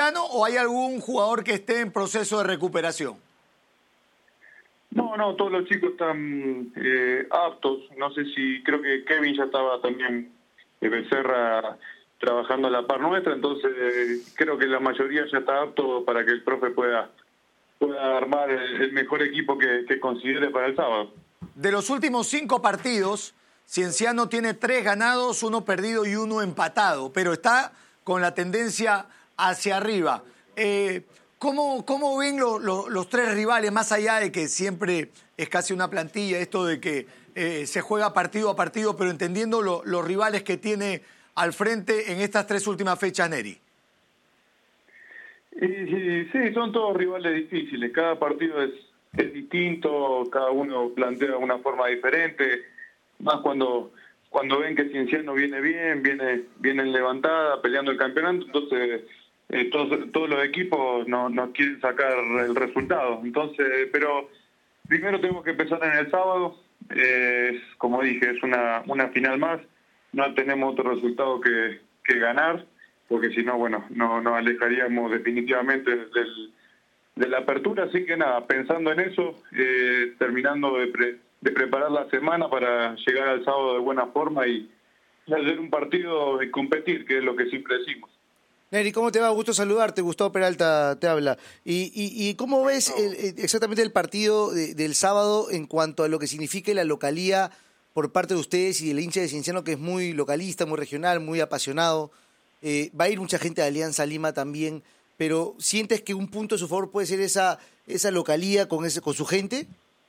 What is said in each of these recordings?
Cienciano o hay algún jugador que esté en proceso de recuperación? No, todos los chicos están aptos. No sé si, creo que Kevin ya estaba también, Becerra, trabajando a la par nuestra, entonces creo que la mayoría ya está apto para que el profe pueda armar el mejor equipo que considere para el sábado. De los últimos 5 partidos, Cienciano tiene 3 ganados, 1 perdido y 1 empatado, pero está con la tendencia hacia arriba. ¿Cómo ven los 3 rivales, más allá de que siempre es casi una plantilla, esto de que se juega partido a partido, pero entendiendo los rivales que tiene al frente en estas 3 últimas fechas, Neri? Sí, son todos rivales difíciles. Cada partido es distinto, cada uno plantea una forma diferente. Más cuando ven que Cienciano viene bien, viene en levantada, peleando el campeonato, entonces todos los equipos nos quieren sacar el resultado. Entonces, pero primero tenemos que empezar en el sábado. Como dije, es una final más. No tenemos otro resultado que ganar, porque si no, bueno, nos alejaríamos definitivamente de la apertura. Así que nada, pensando en eso, terminando de preparar la semana para llegar al sábado de buena forma y hacer un partido y competir, que es lo que siempre decimos. Neri, ¿cómo te va? Gusto saludarte. Gustavo Peralta te habla. ¿Y cómo ves exactamente el partido del sábado en cuanto a lo que significa la localía por parte de ustedes y del hincha de Cienciano, que es muy localista, muy regional, muy apasionado? Va a ir mucha gente de Alianza Lima también, pero ¿sientes que un punto a su favor puede ser esa localía con su gente?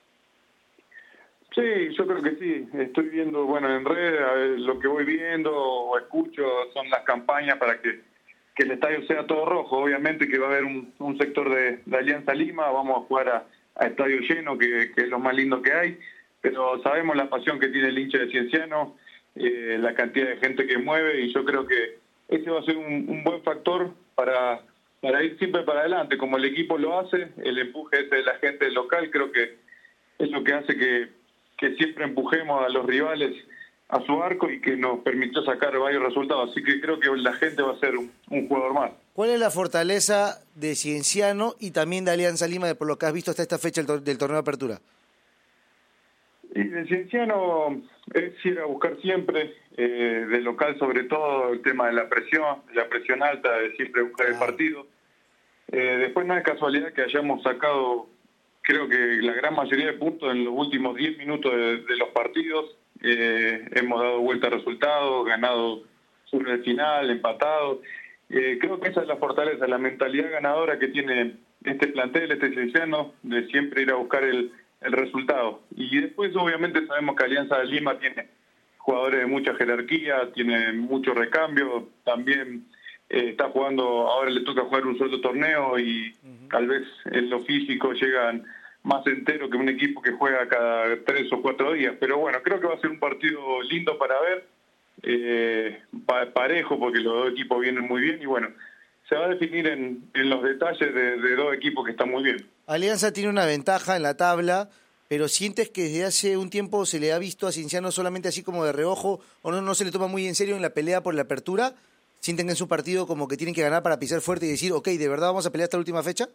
Sí, yo creo que sí. Estoy viendo, bueno, en redes, lo que voy viendo o escucho son las campañas para que el estadio sea todo rojo. Obviamente que va a haber un sector de Alianza Lima, vamos a jugar a estadio lleno, que es lo más lindo que hay, pero sabemos la pasión que tiene el hincha de Cienciano, la cantidad de gente que mueve, y yo creo que ese va a ser un buen factor para ir siempre para adelante, como el equipo lo hace. El empuje ese de la gente local creo que es lo que hace que siempre empujemos a los rivales a su arco y que nos permitió sacar varios resultados. Así que creo que la gente va a ser un jugador más. ¿Cuál es la fortaleza de Cienciano y también de Alianza Lima, por lo que has visto hasta esta fecha del torneo de apertura? Y de Cienciano es ir a buscar siempre, de local sobre todo, el tema de la presión alta, de siempre buscar el partido. Después no es casualidad que hayamos sacado, creo que la gran mayoría de puntos en los últimos 10 minutos de los partidos. Hemos dado vuelta a resultados, ganado sobre el final, empatado. Creo que esa es la fortaleza, la mentalidad ganadora que tiene este plantel, este Cienciano, de siempre ir a buscar el resultado. Y después obviamente sabemos que Alianza Lima tiene jugadores de mucha jerarquía, tiene mucho recambio, también está jugando, ahora le toca jugar un solo torneo y tal vez en lo físico llegan más entero que un equipo que juega cada 3 o 4 días. Pero bueno, creo que va a ser un partido lindo para ver, parejo, porque los dos equipos vienen muy bien y bueno, se va a definir en los detalles de dos equipos que están muy bien. Alianza tiene una ventaja en la tabla, pero ¿sientes que desde hace un tiempo se le ha visto a Cienciano solamente así como de reojo, o no se le toma muy en serio en la pelea por la apertura? ¿Sienten en su partido como que tienen que ganar para pisar fuerte y decir, ok, ¿de verdad vamos a pelear hasta la última fecha?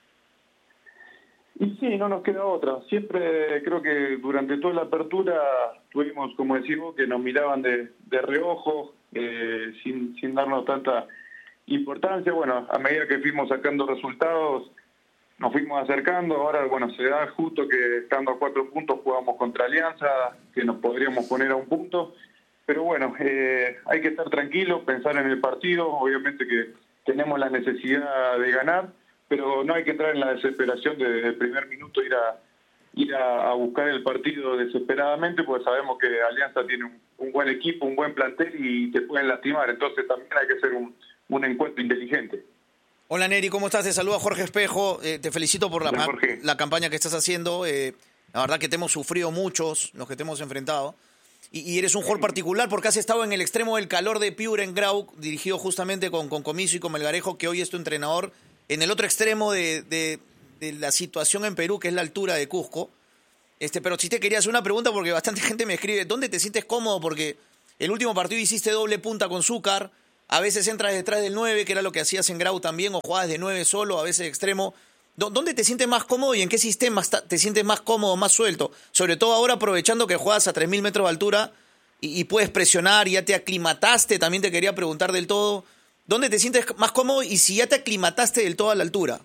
Y sí, no nos queda otra. Siempre creo que durante toda la apertura tuvimos, como decimos, que nos miraban de reojo, sin darnos tanta importancia. Bueno, a medida que fuimos sacando resultados, nos fuimos acercando. Ahora, bueno, se da justo que estando a 4 puntos jugamos contra Alianza, que nos podríamos poner a 1 punto. Pero bueno, hay que estar tranquilos, pensar en el partido. Obviamente que tenemos la necesidad de ganar, pero no hay que entrar en la desesperación de desde el primer minuto ir a buscar el partido desesperadamente, porque sabemos que Alianza tiene un buen equipo, un buen plantel y te pueden lastimar. Entonces también hay que hacer un encuentro inteligente. Hola Neri, ¿cómo estás? Te saluda Jorge Espejo. Te felicito por la campaña que estás haciendo. La verdad que te hemos sufrido muchos, los que te hemos enfrentado. Y eres un jugador particular porque has estado en el extremo del calor de Piura en Grau, dirigido justamente con Comiso y con Melgarejo, que hoy es tu entrenador. En el otro extremo de la situación en Perú, que es la altura de Cusco. Pero sí te quería hacer una pregunta porque bastante gente me escribe, ¿dónde te sientes cómodo? Porque el último partido hiciste doble punta con Zúcar, a veces entras detrás del 9, que era lo que hacías en Grau también, o jugabas de 9 solo, a veces de extremo. ¿Dónde te sientes más cómodo y en qué sistema te sientes más cómodo, más suelto? Sobre todo ahora aprovechando que juegas a 3.000 metros de altura y puedes presionar, ya te aclimataste, también te quería preguntar del todo, ¿dónde te sientes más cómodo y si ya te aclimataste del todo a la altura?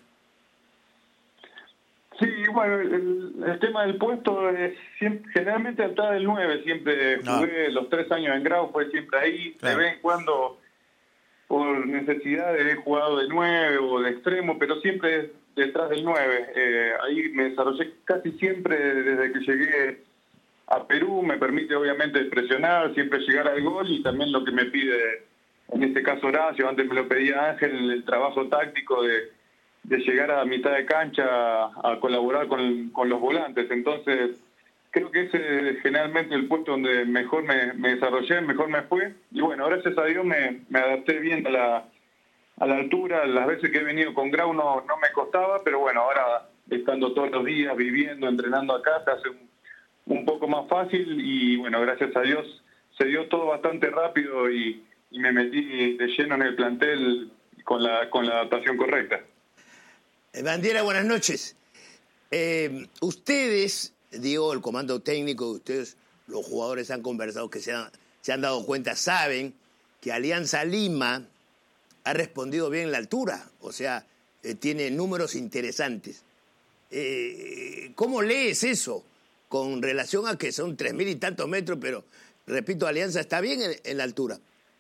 Sí, bueno, el tema del puesto es generalmente atrás del 9, siempre jugué los 3 años en Grau, fue siempre ahí, de vez en cuando por necesidad he jugado de 9 o de extremo, pero siempre detrás del 9. Ahí me desarrollé casi siempre desde que llegué a Perú, me permite obviamente presionar, siempre llegar al gol y también lo que me pide, en este caso Horacio, antes me lo pedía Ángel, el trabajo táctico de llegar a mitad de cancha a colaborar con los volantes. Entonces, creo que ese es generalmente el puesto donde mejor me desarrollé, mejor me fue. Y bueno, gracias a Dios me adapté bien a la altura. Las veces que he venido con Grau no me costaba, pero bueno, ahora estando todos los días, viviendo, entrenando acá, se hace un poco más fácil. Y bueno, gracias a Dios se dio todo bastante rápido y me metí de lleno en el plantel con la adaptación correcta. Bandiera, buenas noches. Ustedes, digo, el comando técnico, ustedes, los jugadores han conversado, que se han dado cuenta, saben que Alianza Lima ha respondido bien en la altura, o sea, tiene números interesantes. ¿Cómo lees eso con relación a que son 3.000 y tantos metros, pero, repito, Alianza está bien en la altura?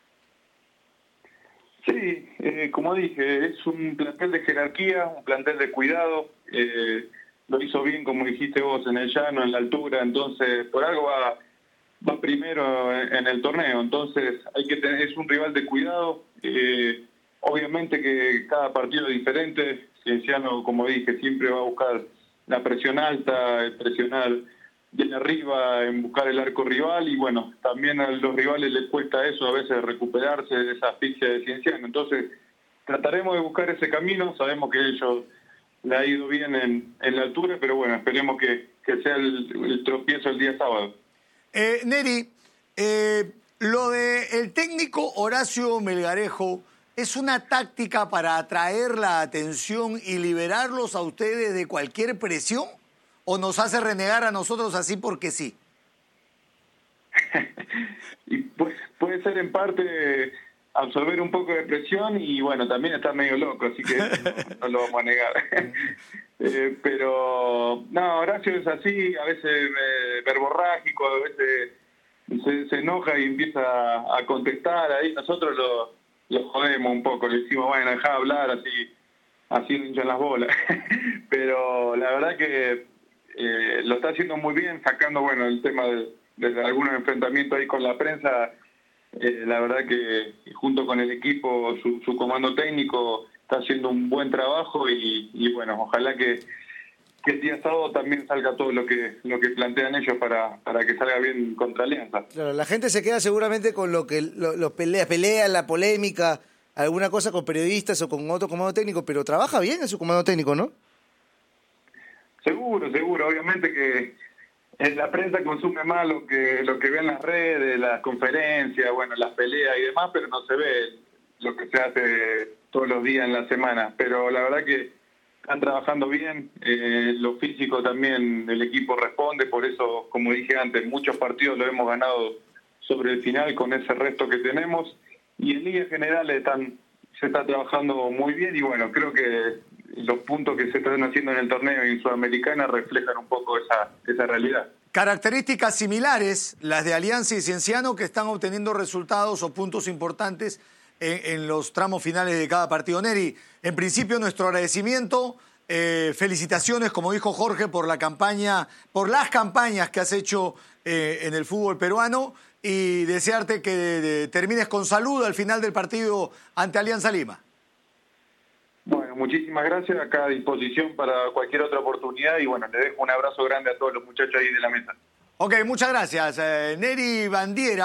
Sí, como dije, es un plantel de jerarquía, un plantel de cuidado. Lo hizo bien, como dijiste vos, en el llano, en la altura. Entonces, por algo va primero en el torneo. Entonces, es un rival de cuidado. Obviamente que cada partido es diferente. Cienciano, como dije, siempre va a buscar la presión alta, el presionar bien arriba, en buscar el arco rival, y bueno, también a los rivales les cuesta eso a veces recuperarse de esa asfixia de Cienciano. Entonces trataremos de buscar ese camino, sabemos que ellos le ha ido bien en la altura, pero bueno, esperemos que sea el tropiezo el día sábado. Neri, lo del técnico Horacio Melgarejo, ¿es una táctica para atraer la atención y liberarlos a ustedes de cualquier presión? ¿O nos hace renegar a nosotros así porque sí? Y pues, puede ser en parte absorber un poco de presión y bueno, también está medio loco, así que no lo vamos a negar. Pero no, Horacio es así, a veces verborrágico, a veces se enoja y empieza a contestar. Ahí nosotros lo jodemos un poco, le decimos, bueno, dejá de hablar, así no hinchan las bolas. Pero la verdad que lo está haciendo muy bien, sacando bueno el tema de algunos enfrentamientos ahí con la prensa. La verdad que junto con el equipo, su comando técnico está haciendo un buen trabajo y bueno, ojalá que el día sábado también salga todo lo que plantean ellos para que salga bien contra Alianza. Claro, la gente se queda seguramente con lo que pelea, la polémica, alguna cosa con periodistas o con otro comando técnico, pero trabaja bien en su comando técnico, ¿no? Seguro. Obviamente que la prensa consume más lo que ve en las redes, las conferencias, bueno, las peleas y demás, pero no se ve lo que se hace todos los días en la semana. Pero la verdad que están trabajando bien, lo físico también, el equipo responde, por eso, como dije antes, muchos partidos lo hemos ganado sobre el final con ese resto que tenemos, y en líneas generales se está trabajando muy bien, y bueno, creo que los puntos que se están haciendo en el torneo y en Sudamericana reflejan un poco esa realidad. Características similares, las de Alianza y Cienciano, que están obteniendo resultados o puntos importantes en los tramos finales de cada partido. Neri, en principio nuestro agradecimiento, felicitaciones, como dijo Jorge, por las campañas que has hecho en el fútbol peruano, y desearte que termines con salud al final del partido ante Alianza Lima. Bueno, muchísimas gracias, acá a disposición para cualquier otra oportunidad y bueno, le dejo un abrazo grande a todos los muchachos ahí de la mesa. Ok, muchas gracias. Neri Bandiera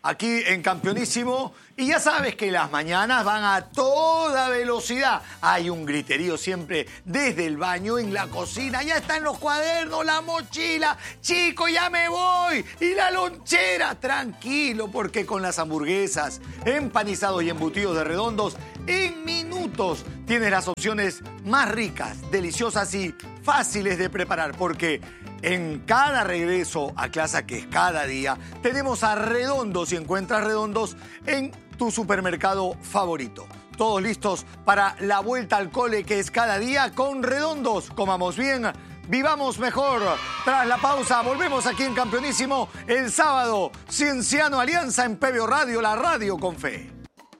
aquí en Campeonísimo. Y ya sabes que las mañanas van a toda velocidad. Hay un griterío siempre desde el baño, en la cocina. Ya están los cuadernos, la mochila. Chico, ya me voy. Y la lonchera. Tranquilo, porque con las hamburguesas, empanizados y embutidos de Redondos, en minutos tienes las opciones más ricas, deliciosas y fáciles de preparar. Porque en cada regreso a clase, que es cada día, tenemos a Redondos y encuentras Redondos en tu supermercado favorito. Todos listos para la vuelta al cole, que es cada día con Redondos. Comamos bien, vivamos mejor. Tras la pausa, volvemos aquí en Campeonísimo el sábado. Cienciano Alianza en PBO Radio, la radio con fe.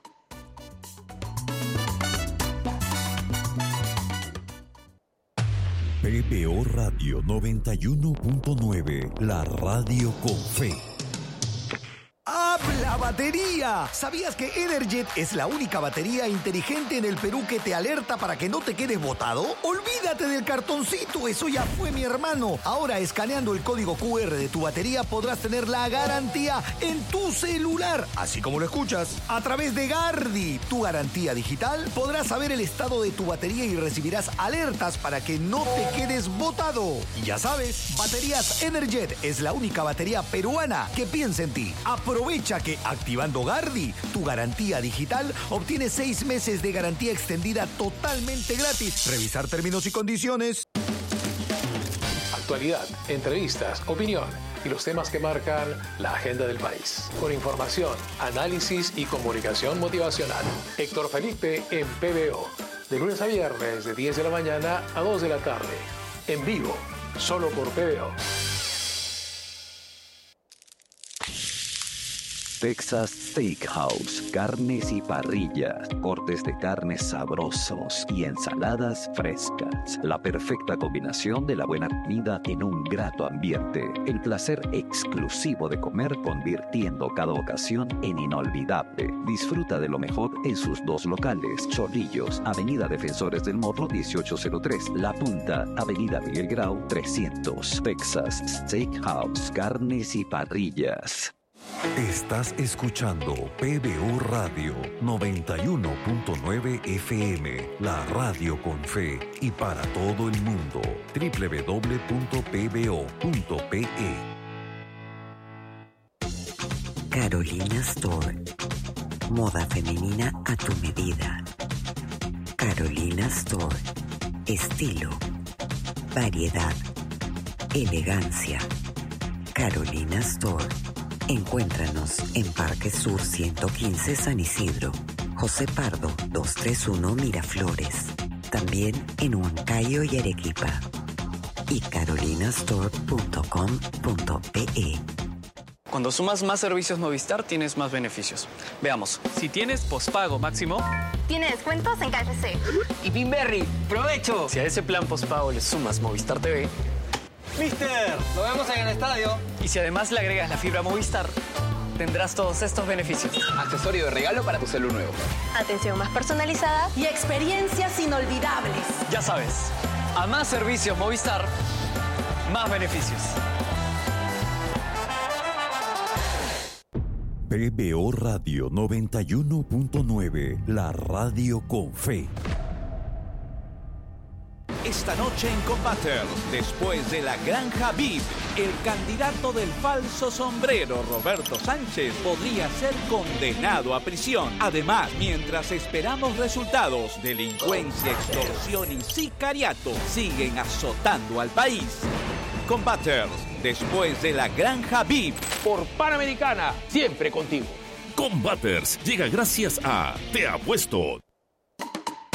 PBO Radio 91.9, la radio con fe. ¡Habla batería! ¿Sabías que Energet es la única batería inteligente en el Perú que te alerta para que no te quedes botado? Olvídate del cartoncito, eso ya fue, mi hermano. Ahora, escaneando el código QR de tu batería, podrás tener la garantía en tu celular, así como lo escuchas. A través de Gardi, tu garantía digital, podrás saber el estado de tu batería y recibirás alertas para que no te quedes botado. Y ya sabes, Baterías Energet es la única batería peruana que piensa en ti. Aprovecha que activando Gardi, tu garantía digital, obtienes 6 meses de garantía extendida totalmente gratis. Revisar términos y condiciones. Actualidad, entrevistas, opinión y los temas que marcan la agenda del país. Con información, análisis y comunicación motivacional. Héctor Felipe en PBO. De lunes a viernes, de 10 de la mañana a 2 de la tarde. En vivo, solo por PBO. Texas Steakhouse, carnes y parrillas, cortes de carnes sabrosos y ensaladas frescas. La perfecta combinación de la buena comida en un grato ambiente. El placer exclusivo de comer, convirtiendo cada ocasión en inolvidable. Disfruta de lo mejor en sus 2 locales: Chorrillos, Avenida Defensores del Morro 1803, La Punta, Avenida Miguel Grau 300. Texas Steakhouse, carnes y parrillas. Estás escuchando PBO Radio 91.9 FM, la radio con fe y para todo el mundo. www.pbo.pe. Carolina Store. Moda femenina a tu medida. Carolina Store. Estilo, variedad, elegancia. Carolina Store. Encuéntranos en Parque Sur 115 San Isidro, José Pardo 231 Miraflores, también en Huancayo y Arequipa, y carolinastore.com.pe. Cuando sumas más servicios Movistar, tienes más beneficios. Veamos. Si tienes pospago máximo, tiene descuentos en KFC. Y Pinberry, ¡provecho! Si a ese plan pospago le sumas Movistar TV, ¡Mister! ¡Lo vemos en el estadio! Y si además le agregas la fibra Movistar, tendrás todos estos beneficios. Accesorio de regalo para tu celu nuevo. Atención más personalizada y experiencias inolvidables. Ya sabes, a más servicios Movistar, más beneficios. PBO Radio 91.9, la radio con fe. Esta noche en Combaters, después de la Granja VIP, el candidato del falso sombrero, Roberto Sánchez, podría ser condenado a prisión. Además, mientras esperamos resultados, delincuencia, extorsión y sicariato siguen azotando al país. Combaters, después de la Granja VIP. Por Panamericana, siempre contigo. Combaters llega gracias a Te Apuesto.